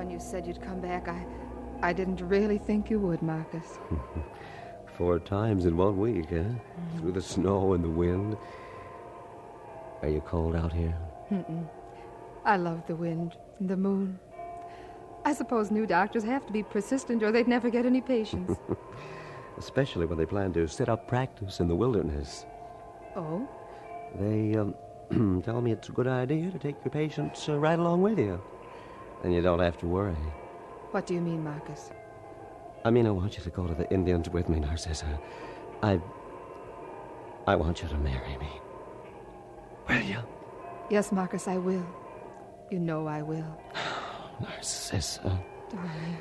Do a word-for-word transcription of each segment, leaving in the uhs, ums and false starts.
when you said you'd come back. I, I didn't really think you would, Marcus. Four times in one week, huh? Mm. Through the snow and the wind. Are you cold out here? Mm-mm. I love the wind and the moon. I suppose new doctors have to be persistent or they'd never get any patients. Especially when they plan to set up practice in the wilderness. Oh? They um, tell me it's a good idea to take your patients uh, right along with you. Then you don't have to worry. What do you mean, Marcus? I mean, I want you to go to the Indians with me, Narcissa. I... I want you to marry me. Will you? Yes, Marcus, I will. You know I will. Narcissa. Darling.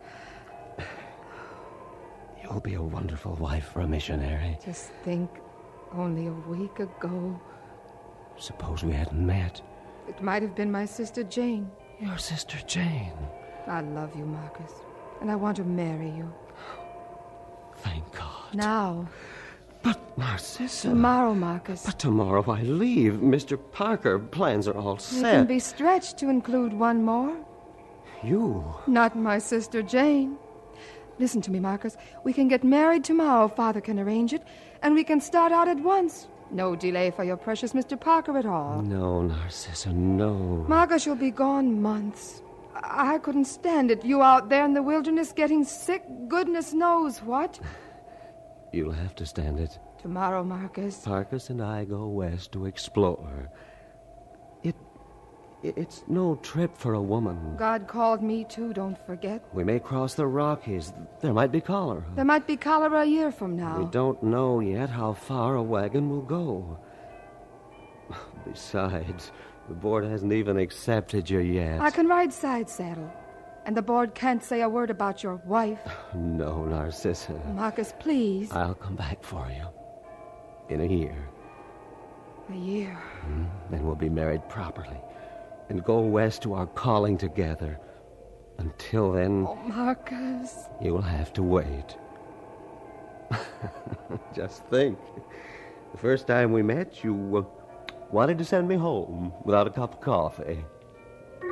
You'll be a wonderful wife for a missionary. Just think, only a week ago. Suppose we hadn't met. It might have been my sister Jane. Your sister Jane. I love you, Marcus, and I want to marry you. Thank God. Now. But, Narcissa... Tomorrow, Marcus. But tomorrow I leave. Mister Parker, plans are all set. They can be stretched to include one more. You? Not my sister Jane. Listen to me, Marcus. We can get married tomorrow. Father can arrange it, and we can start out at once. No delay for your precious Mister Parker at all. No, Narcissa, no. Marcus, you'll be gone months. I, I couldn't stand it. You out there in the wilderness getting sick, goodness knows what. You'll have to stand it. Tomorrow, Marcus. Parkus and I go west to explore. It... It's no trip for a woman. God called me, too, don't forget. We may cross the Rockies. There might be cholera. There might be cholera a year from now. We don't know yet how far a wagon will go. Besides, the board hasn't even accepted you yet. I can ride side saddle. And the board can't say a word about your wife. No, Narcissa. Marcus, please. I'll come back for you. In a year. A year? Mm, then we'll be married properly. And go west to our calling together. Until then... Oh, Marcus. You'll have to wait. Just think. The first time we met, you uh, wanted to send me home without a cup of coffee.